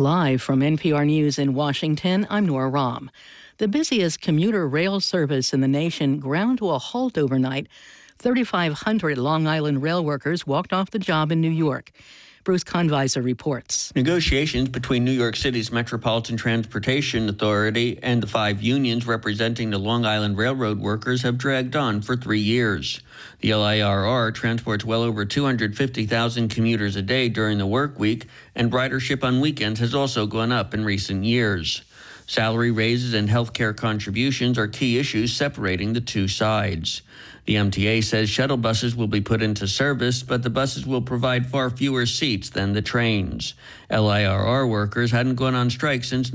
Live from NPR News in Washington, I'm Nora Rahm. The busiest commuter rail service in the nation ground to a halt overnight. 3,500 Long Island rail workers walked off the job in New York. Bruce Conviser reports. Negotiations between New York City's Metropolitan Transportation Authority and the 5 unions representing the Long Island Railroad workers have dragged on for 3 years. The LIRR transports well over 250,000 commuters a day during the work week, and ridership on weekends has also gone up in recent years. Salary raises and health care contributions are key issues separating the two sides. The MTA says shuttle buses will be put into service, but the buses will provide far fewer seats than the trains. LIRR workers hadn't gone on strike since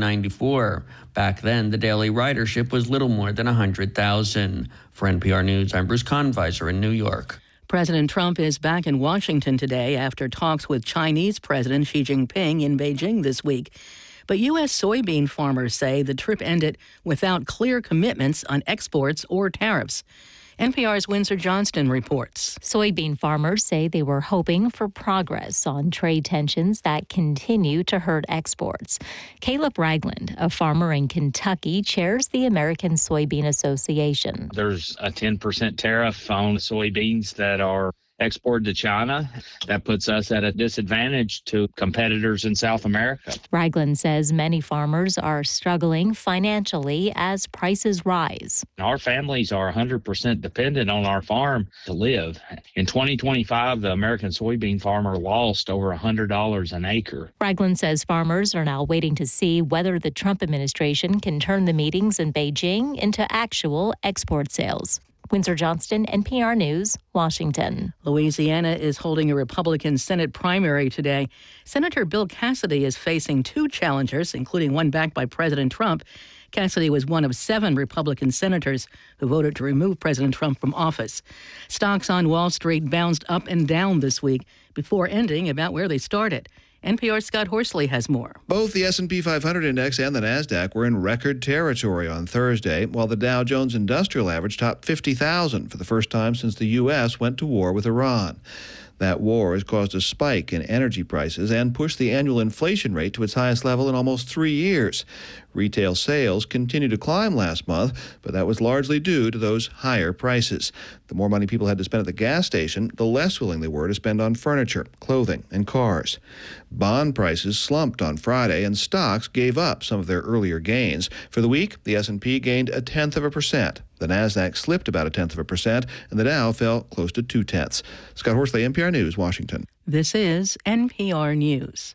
1994. Back then, the daily ridership was little more than 100,000. For NPR News, I'm Bruce Conviser in New York. President Trump is back in Washington today after talks with Chinese President Xi Jinping in Beijing this week. But U.S. soybean farmers say the trip ended without clear commitments on exports or tariffs. NPR's Windsor Johnston reports. Soybean farmers say they were hoping for progress on trade tensions that continue to hurt exports. Caleb Ragland, a farmer in Kentucky, chairs the American Soybean Association. There's a 10% tariff on soybeans that are exported to China. That puts us at a disadvantage to competitors in South America. Ragland says many farmers are struggling financially as prices rise. Our families are 100% dependent on our farm to live. In 2025, the American soybean farmer lost over $100 an acre. Ragland says farmers are now waiting to see whether the Trump administration can turn the meetings in Beijing into actual export sales. Windsor Johnston, NPR News, Washington. Louisiana is holding a Republican Senate primary today. Senator Bill Cassidy is facing 2 challengers, including one backed by President Trump. Cassidy was one of 7 Republican senators who voted to remove President Trump from office. Stocks on Wall Street bounced up and down this week before ending about where they started. NPR's Scott Horsley has more. Both the S&P 500 index and the NASDAQ were in record territory on Thursday, while the Dow Jones Industrial Average topped 50,000 for the first time since the U.S. went to war with Iran. That war has caused a spike in energy prices and pushed the annual inflation rate to its highest level in almost 3 years. Retail sales continued to climb last month, but that was largely due to those higher prices. The more money people had to spend at the gas station, the less willing they were to spend on furniture, clothing, and cars. Bond prices slumped on Friday, and stocks gave up some of their earlier gains. For the week, the S&P gained 0.1%. The NASDAQ slipped about 0.1%, and the Dow fell close to 0.2. Scott Horsley, NPR News, Washington. This is NPR News.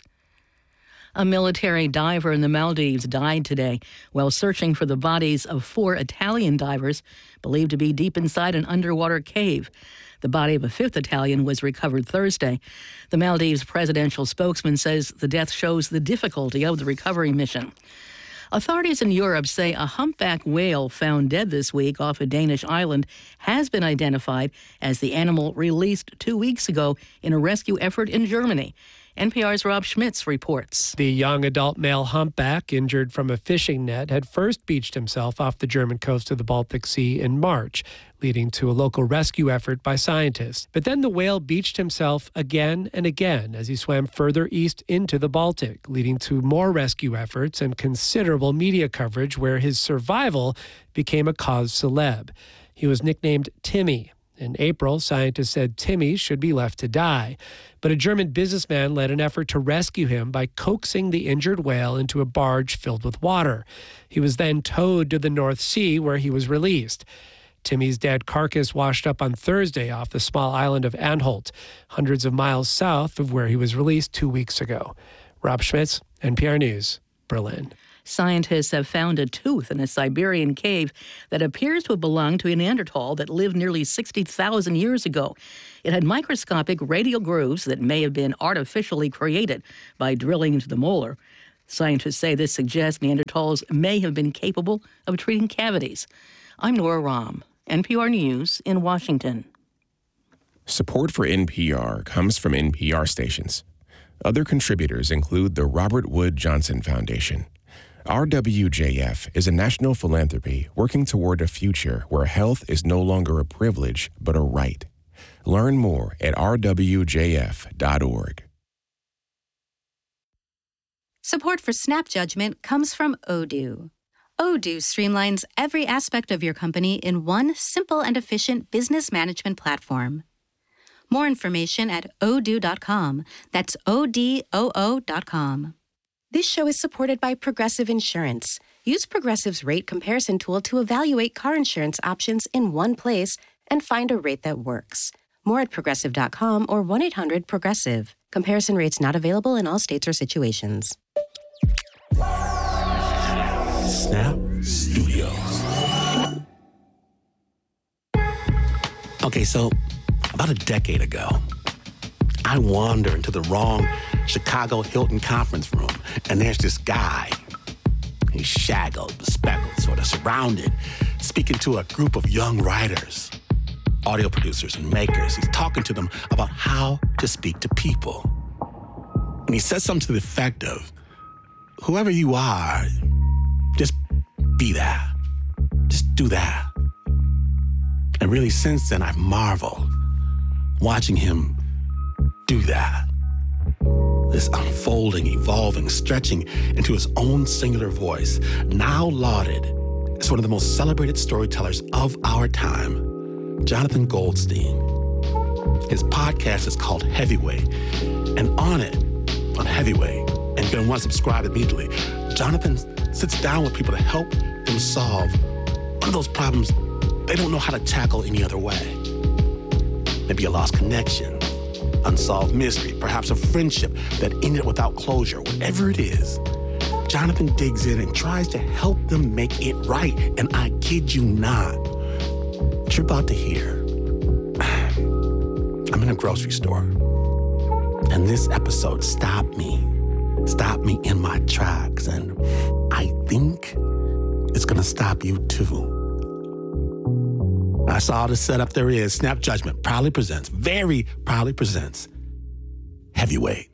A military diver in the Maldives died today while searching for the bodies of 4 Italian divers believed to be deep inside an underwater cave. The body of a 5th Italian was recovered Thursday. The Maldives presidential spokesman says the death shows the difficulty of the recovery mission. Authorities in Europe say a humpback whale found dead this week off a Danish island has been identified as the animal released 2 weeks ago in a rescue effort in Germany. NPR's Rob Schmitz reports. The young adult male humpback, injured from a fishing net, had first beached himself off the German coast of the Baltic Sea in March, leading to a local rescue effort by scientists. But then the whale beached himself again and again as he swam further east into the Baltic, leading to more rescue efforts and considerable media coverage where his survival became a cause célèbre. He was nicknamed Timmy. In April, scientists said Timmy should be left to die. But a German businessman led an effort to rescue him by coaxing the injured whale into a barge filled with water. He was then towed to the North Sea, where he was released. Timmy's dead carcass washed up on Thursday off the small island of Anholt, hundreds of miles south of where he was released 2 weeks ago. Rob Schmitz, NPR News, Berlin. Scientists have found a tooth in a Siberian cave that appears to have belonged to a Neanderthal that lived nearly 60,000 years ago. It had microscopic radial grooves that may have been artificially created by drilling into the molar. Scientists say this suggests Neanderthals may have been capable of treating cavities. I'm Nora Rahm, NPR News in Washington. Support for NPR comes from NPR stations. Other contributors include the Robert Wood Johnson Foundation. RWJF is a national philanthropy working toward a future where health is no longer a privilege, but a right. Learn more at rwjf.org. Support for Snap Judgment comes from Odoo. Odoo streamlines every aspect of your company in one simple and efficient business management platform. More information at odoo.com. That's ODOO.com. This show is supported by Progressive Insurance. Use Progressive's rate comparison tool to evaluate car insurance options in one place and find a rate that works. More at Progressive.com or 1-800-PROGRESSIVE. Comparison rates not available in all states or situations. Snap Studios. Okay, so about a decade ago, I wander into the wrong Chicago Hilton conference room, and there's this guy. He's shackled, bespectacled, sort of surrounded, speaking to a group of young writers, audio producers and makers. He's talking to them about how to speak to people. And he says something to the effect of, whoever you are, just be that. Just do that. And really, since then, I've marveled watching him do that. This unfolding, evolving, stretching into his own singular voice, now lauded as one of the most celebrated storytellers of our time, Jonathan Goldstein. His podcast is called Heavyweight, and on it, on Heavyweight, and you're going to want to subscribe immediately, Jonathan sits down with people to help them solve one of those problems they don't know how to tackle any other way. Maybe a lost connection, unsolved mystery, perhaps a friendship that ended without closure. Whatever it is, Jonathan digs in and tries to help them make it right. And I kid you not, what you're about to hear, I'm in a grocery store, and this episode stopped me in my tracks, and I think it's gonna stop you too. That's all the setup there is. Snap Judgment very proudly presents Heavyweight.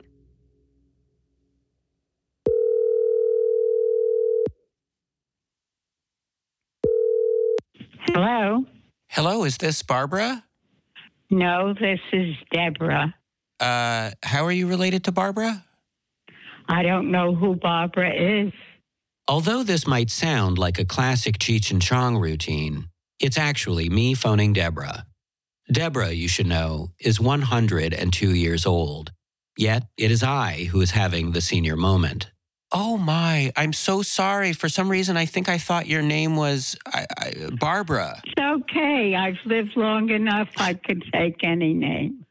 Hello? Hello, is this Barbara? No, this is Deborah. How are you related to Barbara? I don't know who Barbara is. Although this might sound like a classic Cheech and Chong routine, it's actually me phoning Deborah. Deborah, you should know, is 102 years old. Yet it is I who is having the senior moment. Oh my, I'm so sorry. For some reason, I think I thought your name was Barbara. It's okay. I've lived long enough. I could take any name.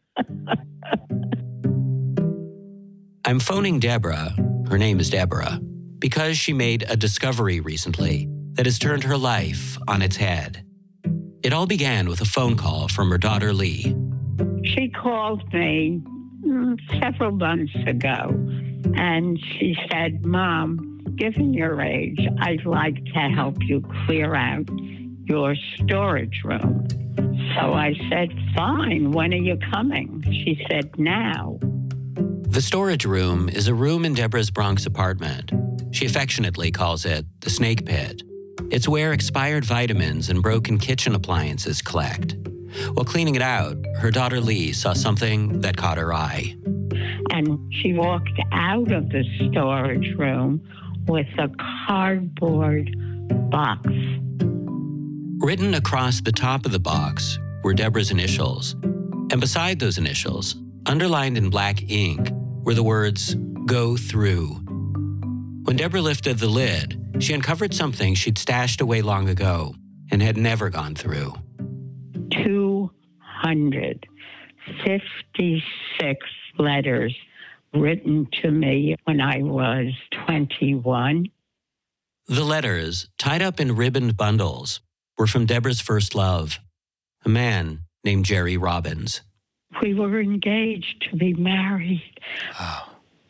I'm phoning Deborah, her name is Deborah, because she made a discovery recently that has turned her life on its head. It all began with a phone call from her daughter, Lee. She called me several months ago, and she said, Mom, given your age, I'd like to help you clear out your storage room. So I said, fine, when are you coming? She said, now. The storage room is a room in Deborah's Bronx apartment. She affectionately calls it the snake pit. It's where expired vitamins and broken kitchen appliances collect. While cleaning it out, her daughter Lee saw something that caught her eye. And she walked out of the storage room with a cardboard box. Written across the top of the box were Deborah's initials. And beside those initials, underlined in black ink, were the words, "Go through." When Deborah lifted the lid, she uncovered something she'd stashed away long ago and had never gone through. 256 letters written to me when I was 21. The letters, tied up in ribboned bundles, were from Deborah's first love, a man named Jerry Robbins. We were engaged to be married. Oh.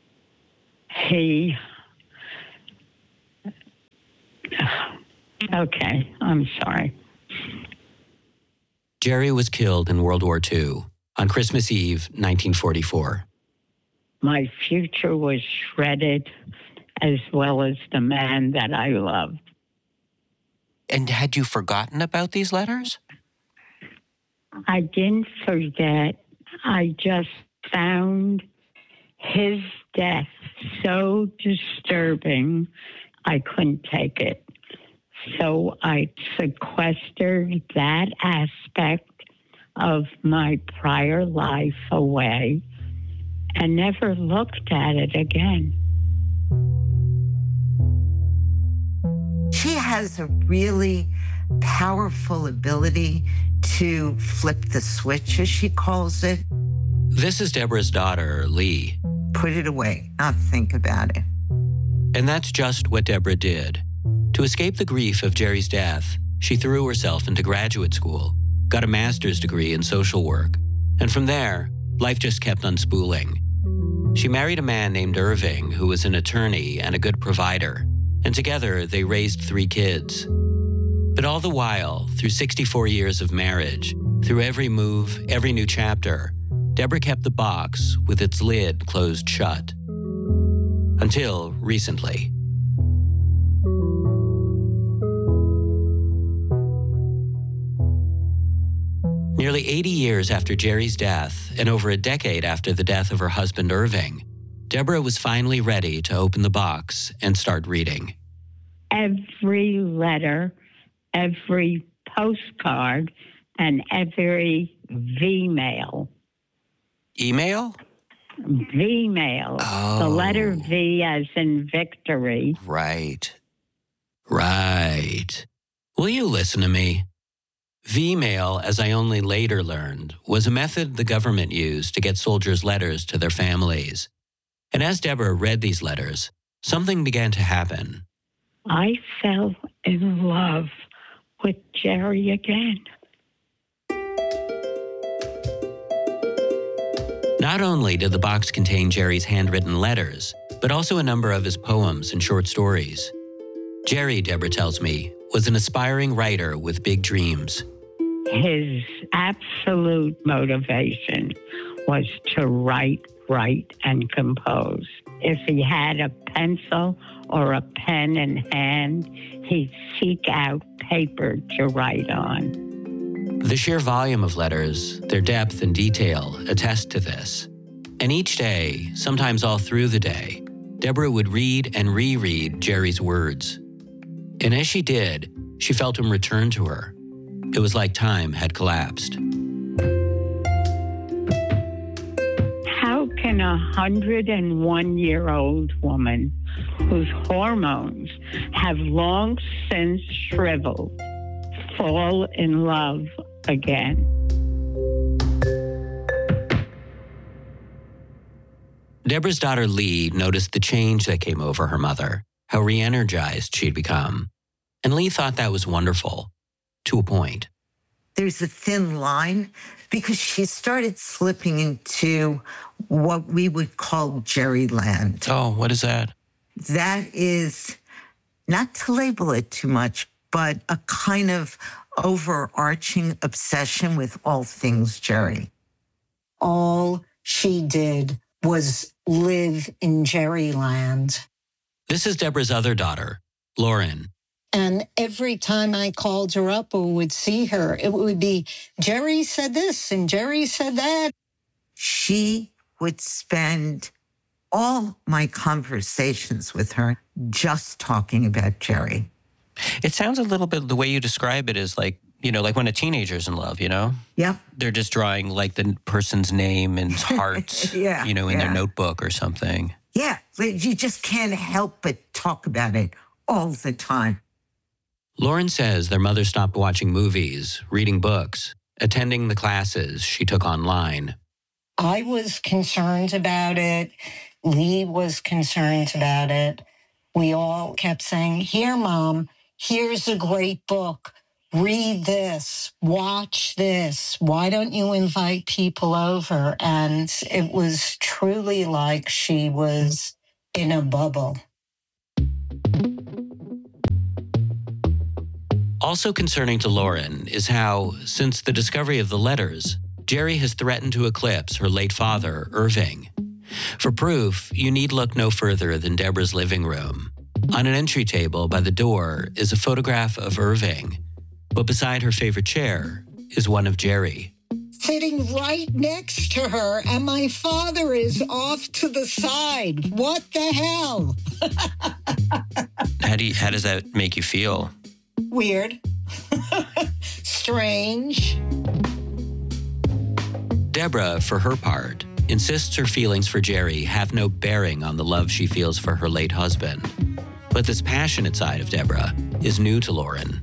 Okay, I'm sorry. Jerry was killed in World War II on Christmas Eve, 1944. My future was shredded, as well as the man that I loved. And had you forgotten about these letters? I didn't forget. I just found his death so disturbing, I couldn't take it. So I sequestered that aspect of my prior life away and never looked at it again. She has a really powerful ability to flip the switch, as she calls it. This is Deborah's daughter, Lee. Put it away, not think about it. And that's just what Deborah did. To escape the grief of Jerry's death, she threw herself into graduate school, got a master's degree in social work, and from there, life just kept unspooling. She married a man named Irving, who was an attorney and a good provider, and together they raised 3 kids. But all the while, through 64 years of marriage, through every move, every new chapter, Deborah kept the box with its lid closed shut. Until recently. Nearly 80 years after Jerry's death, and over a decade after the death of her husband Irving, Deborah was finally ready to open the box and start reading. Every letter, every postcard, and every V-mail. Email? V-mail. Oh. The letter V as in victory. Right. Will you listen to me? V-mail, as I only later learned, was a method the government used to get soldiers' letters to their families. And as Deborah read these letters, something began to happen. I fell in love with Jerry again. Not only did the box contain Jerry's handwritten letters, but also a number of his poems and short stories. Jerry, Deborah tells me, was an aspiring writer with big dreams. His absolute motivation was to write, and compose. If he had a pencil or a pen in hand, he'd seek out paper to write on. The sheer volume of letters, their depth and detail, attest to this. And each day, sometimes all through the day, Deborah would read and reread Jerry's words. And as she did, she felt him return to her. It was like time had collapsed. How can a 101-year-old woman whose hormones have long since shriveled fall in love again? Deborah's daughter Lee noticed the change that came over her mother, how re-energized she'd become. And Lee thought that was wonderful, to a point. There's a thin line because she started slipping into what we would call Jerryland. Oh, what is that? That is, not to label it too much, but a kind of overarching obsession with all things Jerry. All she did was live in Jerryland. This is Deborah's other daughter, Lauren. And every time I called her up or would see her, it would be, Jerry said this and Jerry said that. She would spend all my conversations with her just talking about Jerry. It sounds a little bit, the way you describe it is like, you know, like when a teenager's in love, you know? Yep. They're just drawing like the person's name and heart, yeah, you know, in their notebook or something. Yeah, you just can't help but talk about it all the time. Lauren says their mother stopped watching movies, reading books, attending the classes she took online. I was concerned about it. Lee was concerned about it. We all kept saying, here, Mom, here's a great book. Read this. Watch this. Why don't you invite people over? And it was truly like she was in a bubble. Also concerning to Lauren is how, since the discovery of the letters, Jerry has threatened to eclipse her late father, Irving. For proof, you need look no further than Deborah's living room. On an entry table by the door is a photograph of Irving, but beside her favorite chair is one of Jerry. sitting right next to her, and my father is off to the side. What the hell? How does that make you feel? Weird. Strange. Deborah, for her part, insists her feelings for Jerry have no bearing on the love she feels for her late husband. But this passionate side of Deborah is new to Lauren.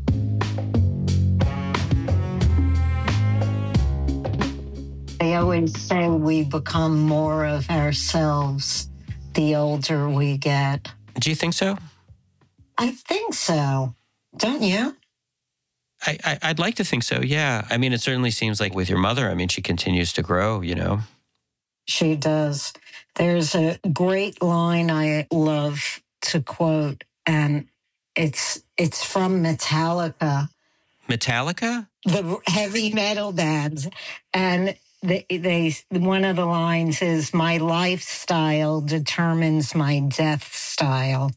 They always say we become more of ourselves the older we get. Do you think so? I think so. Don't you? I'd like to think so, yeah. I mean, it certainly seems like with your mother, I mean, she continues to grow, you know? She does. There's a great line I love to quote, and it's from Metallica. Metallica? The heavy metal bands. And they one of the lines is, "My lifestyle determines my death style."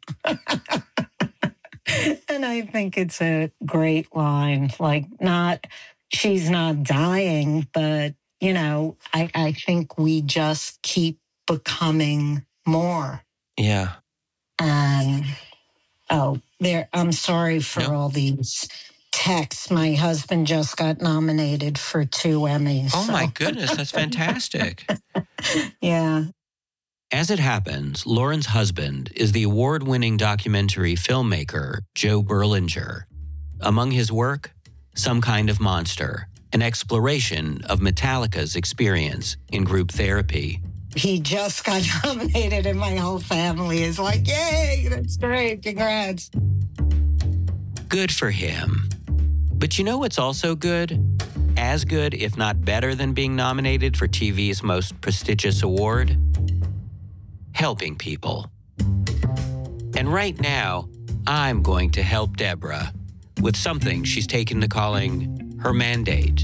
And I think it's a great line. Like, she's not dying, but, you know, I think we just keep becoming more. Yeah. And, I'm sorry for all these texts. My husband just got nominated for 2 Emmys. Oh, my goodness. That's fantastic. Yeah. As it happens, Lauren's husband is the award-winning documentary filmmaker Joe Berlinger. Among his work, Some Kind of Monster, an exploration of Metallica's experience in group therapy. He just got nominated and my whole family is like, yay, that's great, congrats. Good for him. But you know what's also good? As good, if not better than being nominated for TV's most prestigious award? Helping people. And right now, I'm going to help Deborah with something she's taken to calling her mandate.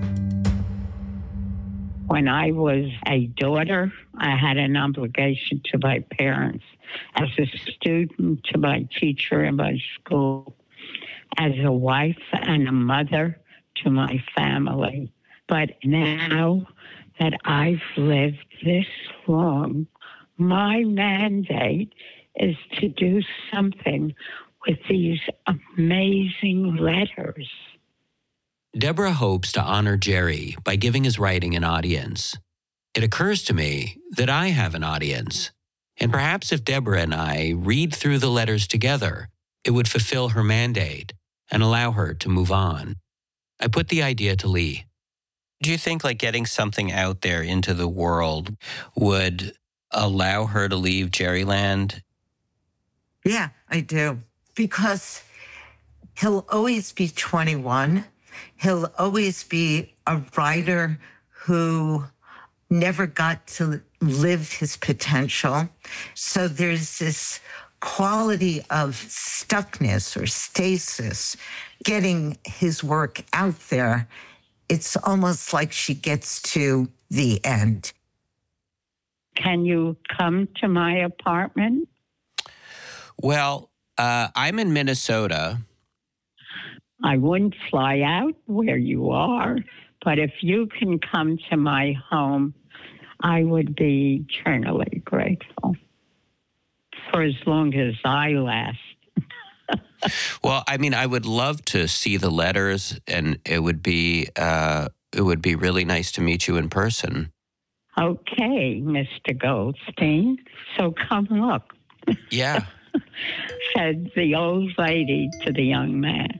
When I was a daughter, I had an obligation to my parents. As a student, to my teacher in my school. As a wife and a mother to my family. But now that I've lived this long, my mandate is to do something with these amazing letters. Deborah hopes to honor Jerry by giving his writing an audience. It occurs to me that I have an audience, and perhaps if Deborah and I read through the letters together, it would fulfill her mandate and allow her to move on. I put the idea to Lee. Do you think like getting something out there into the world would allow her to leave Jerryland? Yeah, I do. Because he'll always be 21. He'll always be a writer who never got to live his potential. So there's this quality of stuckness or stasis, getting his work out there. It's almost like she gets to the end. Can you come to my apartment? Well, I'm in Minnesota. I wouldn't fly out where you are, but if you can come to my home, I would be eternally grateful for as long as I last. Well, I mean, I would love to see the letters, and it would be really nice to meet you in person. Okay, Mr. Goldstein. So come look. Yeah. Said the old lady to the young man.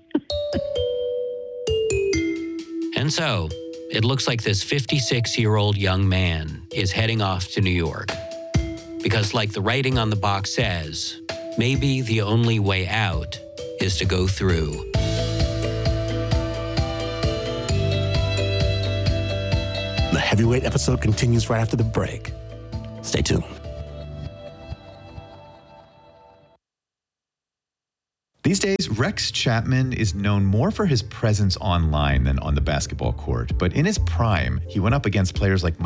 And so, it looks like this 56-year-old young man is heading off to New York. Because like the writing on the box says, maybe the only way out is to go through. The Heavyweight episode continues right after the break. Stay tuned. These days, Rex Chapman is known more for his presence online than on the basketball court. But in his prime, he went up against players like